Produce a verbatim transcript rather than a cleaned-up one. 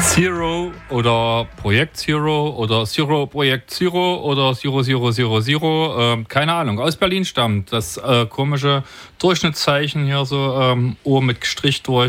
Zero oder Projekt Zero oder Zero Projekt Zero oder Zero Zero Zero Zero, äh, keine Ahnung, aus Berlin stammt. Das äh, komische Durchschnittszeichen hier so ähm, O mit Strich durch.